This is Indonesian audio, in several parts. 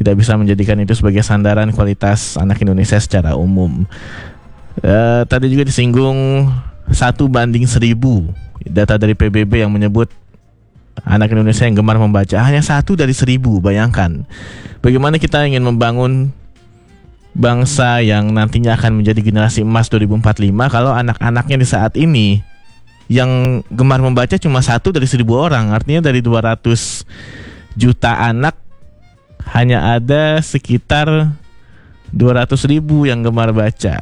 tidak bisa menjadikan itu sebagai sandaran kualitas anak Indonesia secara umum. Tadi juga disinggung 1:1000 data dari PBB yang menyebut anak Indonesia yang gemar membaca hanya 1/1000. Bayangkan bagaimana kita ingin membangun bangsa yang nantinya akan menjadi generasi emas 2045 kalau anak-anaknya di saat ini yang gemar membaca cuma 1/1000 orang. Artinya dari 200 juta anak hanya ada sekitar 200.000 yang gemar baca.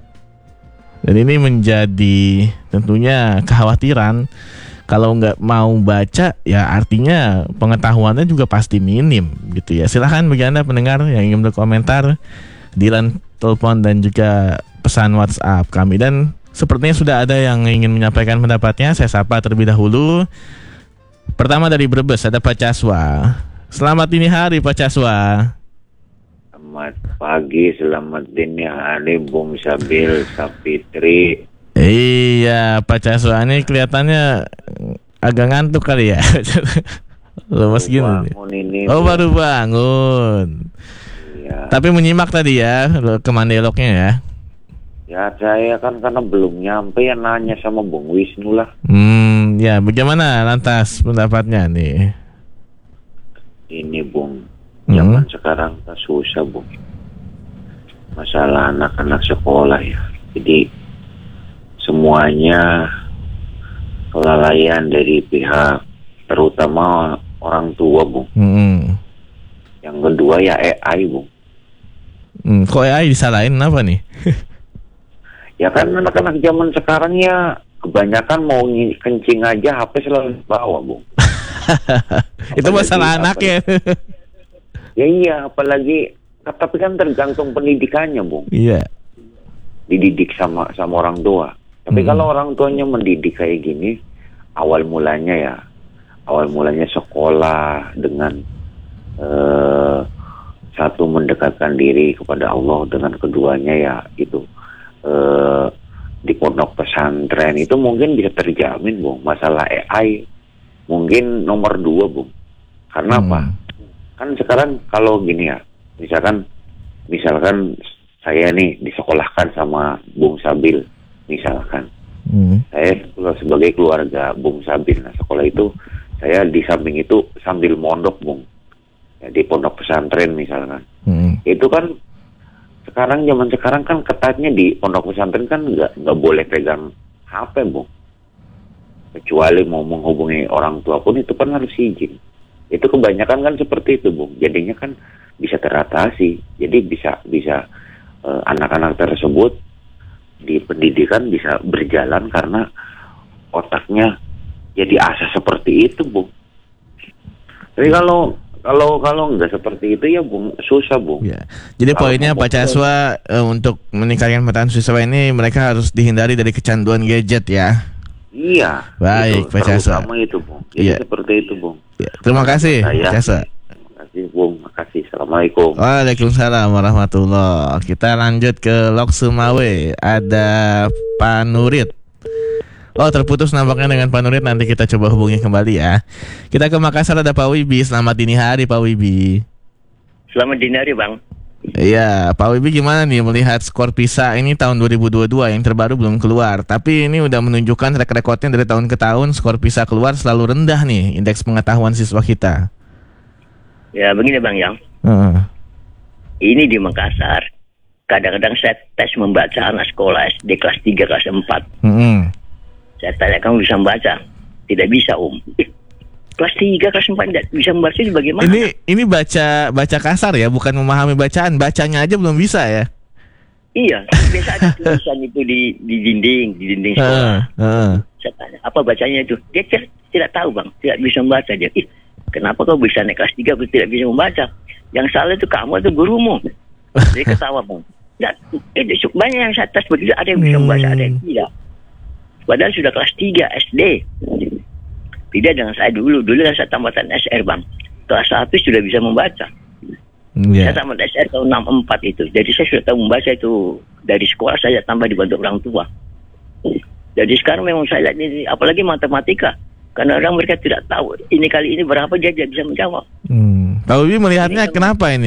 Dan ini menjadi tentunya kekhawatiran. Kalau nggak mau baca, ya artinya pengetahuannya juga pasti minim gitu ya. Silahkan bagi Anda pendengar yang ingin berkomentar di line telepon dan juga pesan WhatsApp kami. Dan sepertinya sudah ada yang ingin menyampaikan pendapatnya. Saya sapa terlebih dahulu. Pertama dari Brebes ada Pak Caswa. Selamat dini hari Pak Caswa. Selamat pagi, selamat dini hari Bung Sabil, Sapitri. Iya, Pak Caswa ini kelihatannya agak ngantuk kali ya. Lemes gini. Oh, baru bangun. Iya. Tapi menyimak tadi ya ke Mandeloknya ya. Ya saya kan karena belum nyampe ya nanya sama Bung Wisnu lah. Ya bagaimana lantas pendapatnya nih? Ini Bung, zaman sekarang tak susah Bung. Masalah anak-anak sekolah ya. Jadi semuanya kelalaian dari pihak terutama orang tua Bung. Yang kedua ya AI Bung. Kok AI disalahin apa nih? Ya kan anak-anak zaman sekarang ya kebanyakan mau kencing aja HP selalu bawa Bung. Itu masalah anaknya. Ya iya, apalagi tapi kan tergantung pendidikannya Bung. Iya. Dididik sama orang tua. Tapi kalau orang tuanya mendidik kayak gini, awal mulanya sekolah dengan satu mendekatkan diri kepada Allah, dengan keduanya ya itu di pondok pesantren itu mungkin bisa terjamin Bung. Masalah AI mungkin nomor 2 Bung. Karena apa? Kan sekarang kalau gini ya, misalkan saya nih disekolahkan sama Bung Sabil, misalkan saya sebagai keluarga Bung Sabil, nah sekolah itu saya di samping itu sambil mondok Bung, ya, di pondok pesantren misalkan. Itu kan zaman sekarang kan ketatnya di pondok pesantren kan nggak boleh pegang HP Bung, kecuali mau menghubungi orang tua pun itu kan harus izin. Itu kebanyakan kan seperti itu Bung, jadinya kan bisa teratasi. Jadi bisa anak-anak tersebut di pendidikan bisa berjalan karena otaknya jadi asah seperti itu Bung. Tapi kalau nggak seperti itu ya Bung, susah Bung. Ya. Jadi poinnya Pak Caswa untuk meningkatkan pemetaan siswa ini mereka harus dihindari dari kecanduan gadget ya. Iya. Baik Pak Caswa. Terutama itu Bung. Jadi seperti itu Bung. Ya. Terima kasih Pak Caswa. Terima kasih Bung. Makasih. Assalamualaikum. Waalaikumsalam warahmatullahi. Kita lanjut ke Lok Sumawe. Ada Pak Nurit. Oh, terputus nampaknya dengan Pak Nurit. Nanti kita coba hubungi kembali ya. Kita ke Makassar ada Pak Wibi. Selamat dini hari Pak Wibi. Selamat dini hari Bang. Iya, Pak Wibi gimana nih melihat skor PISA ini tahun 2022 yang terbaru belum keluar. Tapi ini udah menunjukkan track recordnya dari tahun ke tahun skor PISA keluar selalu rendah nih indeks pengetahuan siswa kita. Ya begini Bang Yang. Ini di Makassar. Kadang-kadang saya tes membaca anak sekolah SD kelas 3 kelas 4. Saya tanya kamu bisa membaca? Tidak bisa Kelas 3 kelas 4 tidak bisa membaca itu bagaimana? Ini baca kasar ya, bukan memahami bacaan. Bacanya aja belum bisa ya. Iya, biasa ada tulisan itu di dinding sekolah. Saya tanya, apa bacanya itu? Dia tidak tahu Bang, tidak bisa membaca dia. Kenapa kau bisa naik kelas 3 tidak bisa membaca? Yang salah itu kamu atau gurumu. Dia ketawa Bang. Banyak yang saya tes begitu, ada yang bisa membaca, ada yang tidak. Padahal sudah kelas 3 SD. Beda dengan saya dulu kan saya tamatan SR Bang. Kelas 1 sudah bisa membaca. Saya tamat SR tahun 64 itu. Jadi saya sudah tahu membaca itu dari sekolah saya tambah dibantu orang tua. Jadi sekarang memang saya lihat ini, apalagi matematika. Karena orang mereka tidak tahu ini kali ini berapa dia tidak bisa menjawab. Pak Wibi melihatnya kenapa ini?